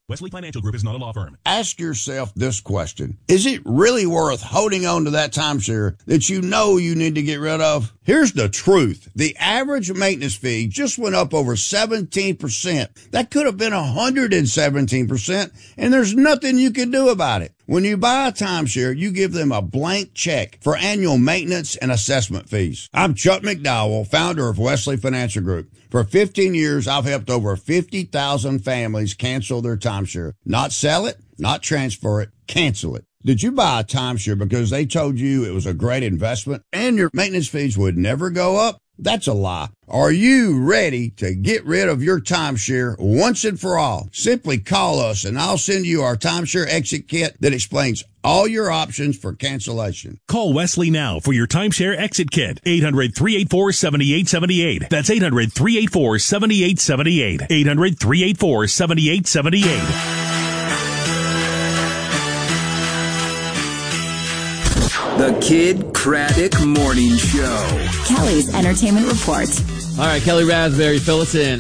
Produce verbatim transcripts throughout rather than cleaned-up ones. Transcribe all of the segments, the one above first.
Wesley Financial Group is not a law firm. Ask yourself this question. Is it really worth holding on to that timeshare that you know you need to get rid of? Here's the truth. The average maintenance fee just went up over seventeen percent. That could have been one hundred seventeen percent, and there's nothing you can do about it. When you buy a timeshare, you give them a blank check for annual maintenance and assessment fees. I'm Chuck McDowell, founder of Wesley Financial Group. For fifteen years, I've helped over fifty thousand families cancel their timeshare. Not sell it, not transfer it, cancel it. Did you buy a timeshare because they told you it was a great investment and your maintenance fees would never go up? That's a lie. Are you ready to get rid of your timeshare once and for all? Simply call us and I'll send you our timeshare exit kit that explains all your options for cancellation. Call Wesley now for your timeshare exit kit. eight hundred, three eight four, seven eight seven eight. That's eight hundred, three eight four, seven eight seven eight. eight hundred, three eight four, seven eight seven eight. The Kid Craddock Morning Show. Kelly's Entertainment Report. All right, Kelly Raspberry, fill us in.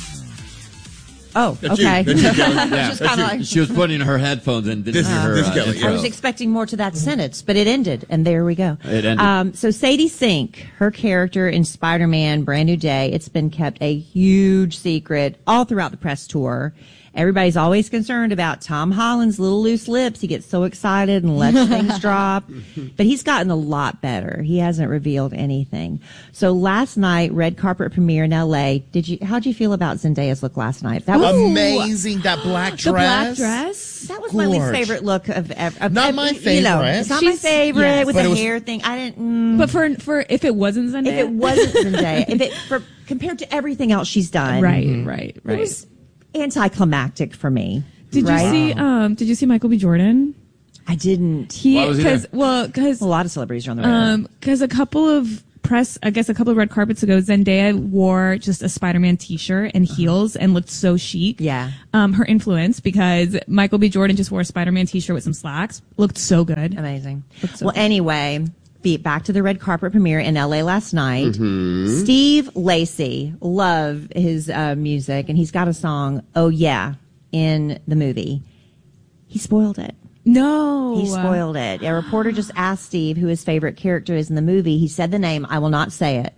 Oh, That's okay. You. That's you, Kelly. Yeah, Just that's you. like... She was putting her headphones in. Didn't This hear is- her. this uh, Kelly, intro. I was expecting more to that sentence, but it ended, and there we go. It ended. Um, so Sadie Sink, her character in Spider-Man Brand New Day, it's been kept a huge secret all throughout the press tour. Everybody's always concerned about Tom Holland's little loose lips. He gets so excited and lets things drop. But he's gotten a lot better. He hasn't revealed anything. So last night, red carpet premiere in L A. Did you? How'd you feel about Zendaya's look last night? That was Amazing, that black dress. The black dress. That was my least Gorge. favorite look of ever. Not my You know, favorite. it's not my She's- favorite yes. with But the it was- hair thing. I didn't. Mm, But for for if it wasn't Zendaya, if it wasn't Zendaya, if it for compared to everything else she's done, right, right, right. it was anticlimactic for me. Did right? you see? Um, did you see Michael B. Jordan? I didn't. He Why was he because there? well because A lot of celebrities are on the radar. um because a couple of press, I guess a couple of red carpets ago, Zendaya wore just a Spider-Man T-shirt and heels and looked so chic. Yeah. Um, her influence because Michael B. Jordan just wore a Spider-Man T-shirt with some slacks, looked so good. Amazing. Looked so Well, good. anyway, be back to the red carpet premiere in L A last night. Steve Lacy, love his uh, music, and he's got a song, "Oh Yeah," in the movie. He spoiled it. No, He spoiled it. A reporter just asked Steve who his favorite character is in the movie. He said the name. I will not say it.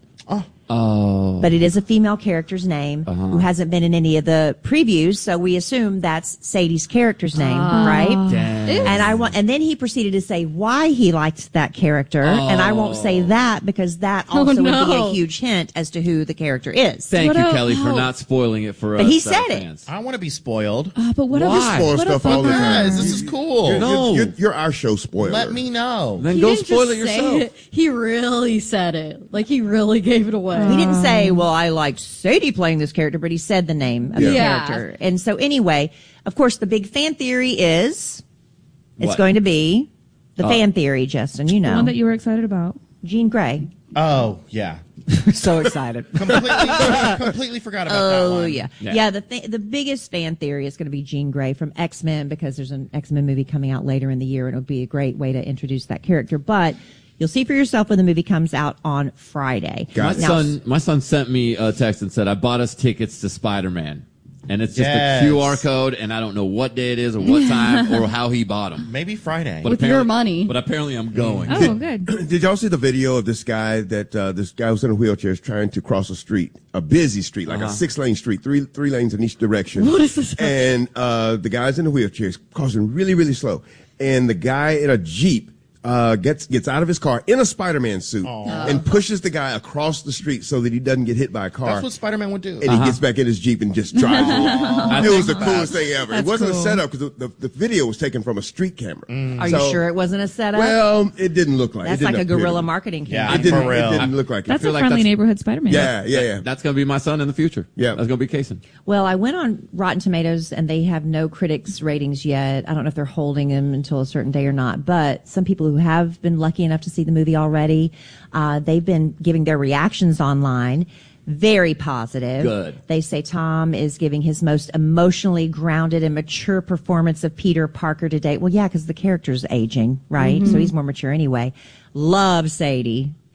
Oh. But it is a female character's name who hasn't been in any of the previews, so we assume that's Sadie's character's name, right? Damn. And I want, and then he proceeded to say why he liked that character, and I won't say that because that also would be a no. huge hint as to who the character is. Thank What you, a- Kelly, for oh. not spoiling it for But us. he uh, said it. fans. I want to be spoiled. Uh, but what Why? a Spoil what stuff a all the bummer. time. This is cool. You're- No. You're, You're, you're our show spoiler. Let me know. Then He go didn't spoil just it say yourself. it. He really said it. Like, he really gave it away. He didn't say, well, I liked Sadie playing this character, but he said the name of the Yeah. character. And so anyway, of course, the big fan theory is it's What? going to be the Oh. fan theory, Justin, you The know, one that you were excited about. Jean Grey. Oh, yeah. So excited. Completely, completely forgot about that Oh one. yeah. Yeah. yeah, The th- the biggest fan theory is going to be Jean Grey from X-Men because there's an X-Men movie coming out later in the year, and it would be a great way to introduce that character. But you'll see for yourself when the movie comes out on Friday. My Got it. Now, son, my son sent me a text and said, I bought us tickets to Spider-Man. And it's just Yes. a Q R code, and I don't know what day it is or what time or how he bought them. Maybe Friday. But With your apparently- money. But apparently I'm going. Oh, good. Did y'all see the video of this guy that uh, this guy was in a wheelchair is trying to cross a street, a busy street, like Uh-huh. a six lane street, three three lanes in each direction. What is this? And uh, the guy's in the wheelchair, is crossing really really slow, and the guy in a Jeep uh, gets gets out of his car in a Spider-Man suit and pushes the guy across the street so that he doesn't get hit by a car. That's what Spider-Man would do. and he gets back in his Jeep and just drives along. It was the coolest thing ever. It That's wasn't cool. a setup because the, the, the video was taken from a street camera. Are So- you sure it wasn't a setup? Well, it didn't look like That's it. like a didn't appear guerrilla to be. marketing Yeah, campaign. It didn't, For real. it didn't look like That's it. a feel like friendly that's- neighborhood Spider-Man. Yeah, yeah, yeah. That's going to be my son in the future. Yeah. That's going to be Kason. Well, I went on Rotten Tomatoes, and they have no critics ratings yet. I don't know if they're holding them until a certain day or not, but some people who have been lucky enough to see the movie already, uh, they've been giving their reactions online. Very positive. Good. They say Tom is giving his most emotionally grounded and mature performance of Peter Parker to date. Well, yeah, because the character's aging, right? So he's more mature anyway. Love Sadie.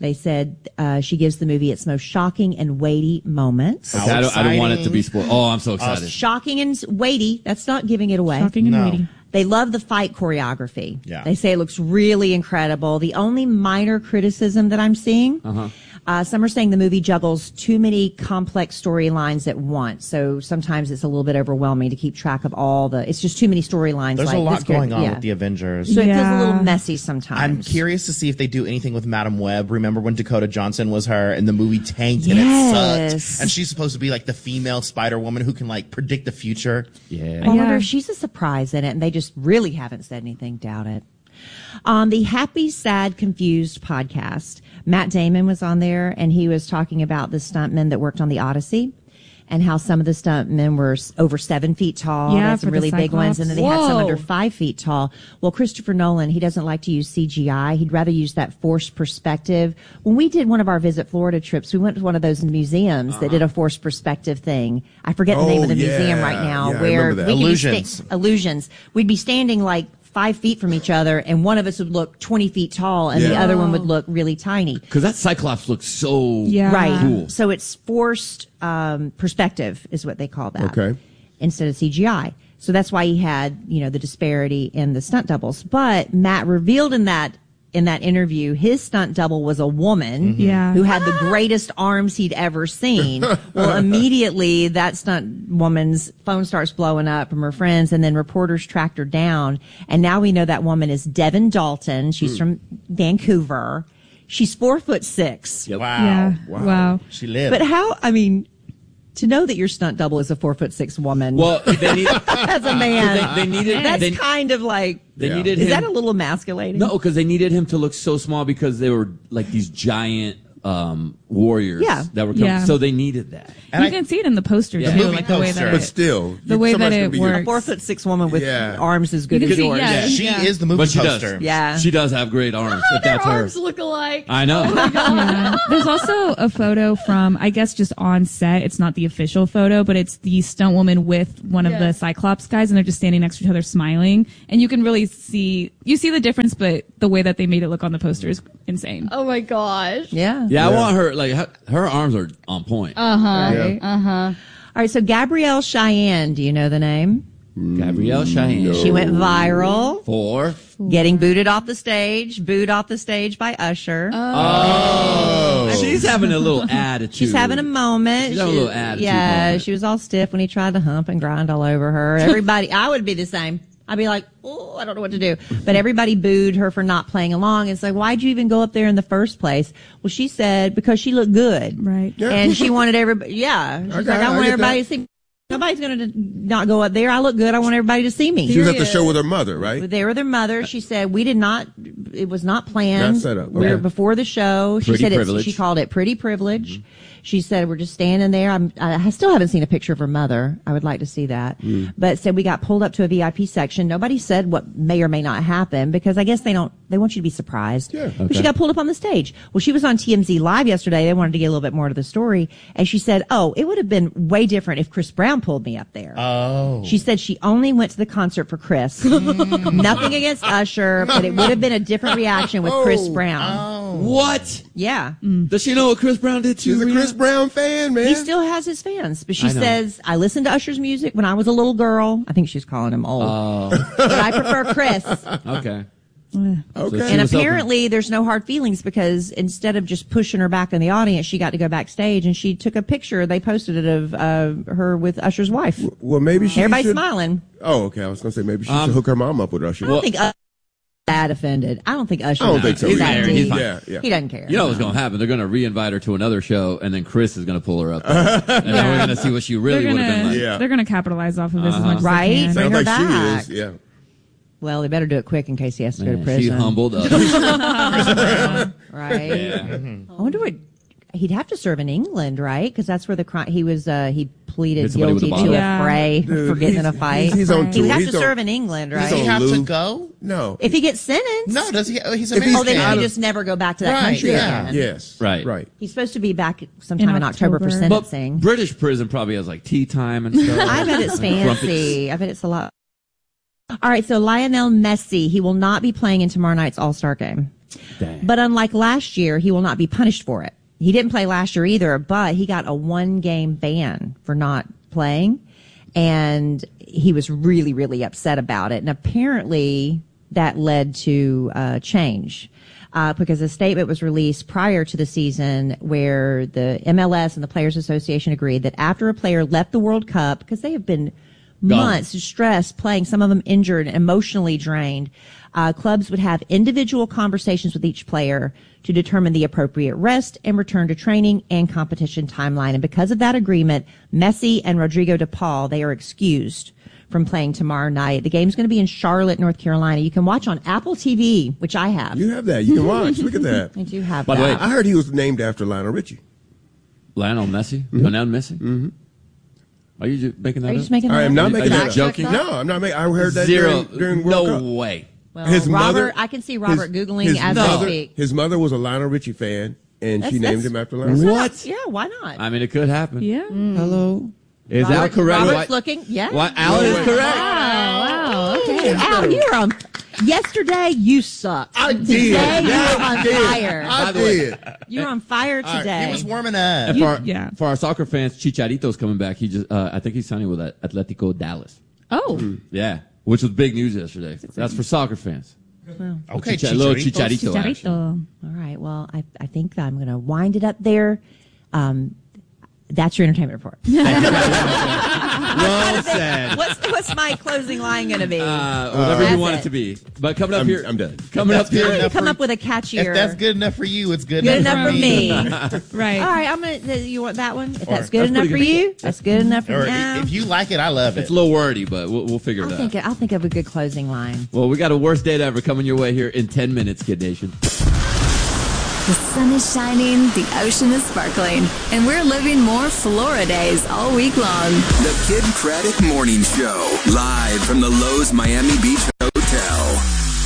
They said uh, she gives the movie its most shocking and weighty moments. Okay, I, don't, I don't want it to be spoiled. Oh, I'm so excited. Uh, shocking and weighty. That's not giving it away. Shocking and No. weighty. They love the fight choreography. Yeah. They say it looks really incredible. The only minor criticism that I'm seeing, Uh-huh. uh, some are saying the movie juggles too many complex storylines at once. So sometimes it's a little bit overwhelming to keep track of all the, it's just too many storylines. There's like a this lot going character- on yeah. with the Avengers. So it feels a Yeah. little messy sometimes. I'm curious to see if they do anything with Madam Web. Remember when Dakota Johnson was her and the movie tanked and it Yes. sucked? And she's supposed to be like the female Spider-Woman who can like predict the future. Yeah. I wonder Yeah. if she's a surprise in it, and they just really haven't said anything. Doubt it. On the Happy, Sad, Confused podcast, Matt Damon was on there, and he was talking about the stuntmen that worked on the Odyssey and how some of the stuntmen were s- over seven feet tall. Yeah, They had some for the really big ones, and then they had some Whoa. under five feet tall. Well, Christopher Nolan, he doesn't like to use C G I. He'd rather use that forced perspective. When we did one of our Visit Florida trips, we went to one of those museums that did a forced perspective thing. I forget the name Oh, of the museum yeah. right now, Yeah, I where remember that. we could be Illusions. sta- illusions. We'd be standing like five feet from each other, and one of us would look twenty feet tall, and the Yeah. other one would look really tiny. Because that Cyclops looks so Yeah. Right. cool. So it's forced um, perspective is what they call that. Okay. Instead of C G I. So that's why he had, you know, the disparity in the stunt doubles. But Matt revealed in that in that interview, his stunt double was a woman Yeah. who had the greatest arms he'd ever seen. Well, immediately that stunt woman's phone starts blowing up from her friends, and then reporters tracked her down. And now we know that woman is Devin Dalton. She's from Vancouver. She's four foot six. Yep. Wow. Yeah. Wow. She lived. But how, I mean, to know that your stunt double is a four foot six woman Well, they need. as a man, They, they needed. that's They, kind of like, they Yeah. needed is him. that a little emasculating? No, because they needed him to look so small because they were like these giant um, warriors Yeah. that were coming. Yeah. So they needed that. And you I- can see it in the poster Yeah. too, Movie like the way poster. that But it, still, the way that somebody's it gonna be your- A works. four foot six woman with Yeah. arms as good You as can see- yours. yeah. she Yeah. is the movie But she poster. does. Yeah. She does have great arms. If Their that's her. arms look alike. I know. Yeah. There's also a photo from, I guess, just on set. It's not the official photo, but it's the stunt woman with one of Yeah. the Cyclops guys, and they're just standing next to each other smiling. And you can really see, you see the difference, but the way that they made it look on the poster is insane. Oh my gosh. Yeah. Yeah, I Yeah. want her. Like her, her arms are on point. Uh huh. Right. Uh huh. All right. So Gabrielle Cheyenne, do you know the name? Gabrielle Cheyenne. She went viral, Four. getting booted off the stage, booed off the stage by Usher. Oh. She's having a little attitude. She's having a moment. She's having a She- little attitude Yeah, moment. she was all stiff when he tried to hump and grind all over her. Everybody, I would be the same. I'd be like, oh, I don't know what to do. But everybody booed her for not playing along. It's like, why'd you even go up there in the first place? Well, she said because she looked good. Right. Yeah. And she wanted everybody, yeah. She's Okay, like, I I want get everybody that. to see. Nobody's going to not go up there. I look good. I want everybody to see me. She was at the show with her mother, right? They were their mother. She said we did not. It was not planned. Not set up. We were Okay. before the show. She Pretty said it's, privilege. she called it pretty privilege. She said we're just standing there. I'm, I still haven't seen a picture of her mother. I would like to see that. But said we got pulled up to a V I P section. Nobody said what may or may not happen because I guess they don't. They want you to be surprised. Yeah. But she got pulled up on the stage. Well, she was on T M Z Live yesterday. They wanted to get a little bit more to the story, and she said, "Oh, it would have been way different if Chris Brown pulled me up there." Oh. She said she only went to the concert for Chris. Nothing against Usher, but it would have been a different reaction with Chris Brown. What? Yeah. Does she know what Chris Brown did to She's a Rihanna? Chris Brown fan, man. He still has his fans, but she I know. says, I listened to Usher's music when I was a little girl. I think she's calling him old. Oh, But I prefer Chris. okay. Okay. So she And was hoping- apparently there's no hard feelings because instead of just pushing her back in the audience, she got to go backstage and she took a picture. They posted it of uh, her with Usher's wife. Well, maybe she Everybody's should. smiling. Oh, okay. I was gonna say maybe she Um, should hook her mom up with Usher. I don't think Usher's that offended. I don't think Usher I don't think so is He's that married. He's deep. fine. Yeah, yeah. He doesn't care. You know what's going to happen? They're going to re-invite her to another show, and then Chris is going to pull her up, there. and then we're going to see what she really they're would have been gonna, like. Yeah. they're gonna capitalize off of this as much as Right? they can. Bring Sounds her like back. she is. Yeah. Well, they better do it quick in case he has to go to Man, prison. she humbled us. Right? Yeah. I wonder what he'd have to serve in England, right? Because that's where the crime. He was. Uh, he pleaded Hit somebody with guilty a to bottle. a Yeah. fray Dude, for getting in a he's- fight. he's- he's on he would tour. have He's to on- serve in England, Does right? he have Lou. to go? No. If he gets sentenced, No, does he? He's If he's American. oh, then he out can of- just never go back to that Right, country yeah. again. Yes. Right. Right. He's supposed to be back sometime in, In October, for October. But sentencing. British prison probably has like tea time and stuff. I bet it's And crumpets. fancy. I bet it's a lot. All right, so Lionel Messi, he will not be playing in tomorrow night's All-Star game. Dang. But unlike last year, he will not be punished for it. He didn't play last year either, but he got a one-game ban for not playing, and he was really, really upset about it. And apparently that led to uh, change. Uh, because a statement was released prior to the season where the M L S and the Players Association agreed that after a player left the World Cup, because they have been months stressed playing, some of them injured, emotionally drained, uh, clubs would have individual conversations with each player to determine the appropriate rest and return to training and competition timeline. And because of that agreement, Messi and Rodrigo de Paul, they are excused from playing tomorrow night. The game's going to be in Charlotte, North Carolina. You can watch on Apple T V, which I have. You have that. You can watch. Look at that. I do have By that. the way, I heard he was named after Lionel Richie. Lionel Messi? Mm-hmm. Lionel Messi? Mm-hmm. Are you just making that Are you up? just making that I am up? not Are making you that up. joking? No, I'm not making. I heard that Zero. during, during World no Cup. way. Well, His Robert, mother, I can see Robert his- Googling his as mother, we speak. His mother was a Lionel Richie fan, and she That's- named that's- him after Lionel Richie. What? Yeah, why not? I mean, it could happen. Yeah. Hello? Is Robert, that correct? Robert's Why- looking. Yeah. Why, Alan is correct. Wow, wow, okay. Al, you're on. Yesterday, you sucked. I did. Today, Yeah, you're on I did. fire. I By the way, did. You're on fire today. He was warming up. And You- for, our, yeah. for our soccer fans, Chicharito's coming back. He just, uh, I think he's signing with Atletico Dallas. Oh. Yeah, which was big news yesterday. That's for soccer fans. Okay, Chicha- little Chicharito. Chicharito. action. Chicharito. All right. Well, I, I think I'm going to wind it up there. Um, that's your entertainment report. Well said. What's what's my closing line going to be? Uh, whatever you That's want it it. to be. But coming up I'm- here, I'm done. Coming up That's good here, enough. Come for- up with a catchier. If that's good enough for you, it's good, Good enough, enough for me. Right. All right, I'm gonna. You want that one? If that's Or- good That's enough pretty for good. you, that's good enough for Or me. i- if you like it, I love it's it. a little wordy, but we'll, we'll figure I'll it out. think. I'll think of a good closing line. Well, we got a worst date ever coming your way here in ten minutes, Kid Nation. The sun is shining, the ocean is sparkling, and we're living more Florida days all week long. The Kid Craddock Morning Show, live from the Lowe's Miami Beach Hotel.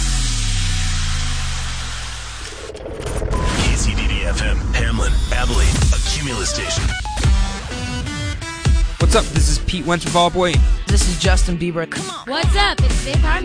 K C D D F M, Hamlin, Abilene, a Cumulus station. What's up? This is Pete Wentz with All Boy. This is Justin Bieber. Come on. What's up? It's Faith Harmon.